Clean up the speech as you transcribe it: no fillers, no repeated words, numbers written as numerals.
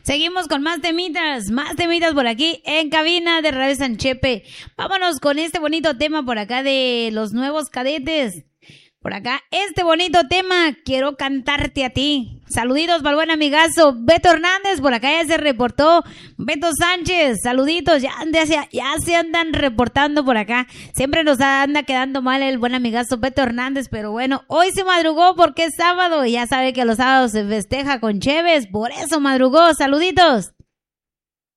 Seguimos con más temitas por aquí en cabina de Radio San Chepe. Vámonos con este bonito tema por acá de los nuevos cadetes. Por acá, este bonito tema, quiero cantarte a ti. Saluditos para el buen amigazo Beto Hernández, por acá ya se reportó. Beto Sánchez, saluditos, ya se andan reportando por acá. Siempre nos anda quedando mal el buen amigazo Beto Hernández, pero bueno, hoy se madrugó porque es sábado y ya sabe que los sábados se festeja con cheves, por eso madrugó. Saluditos.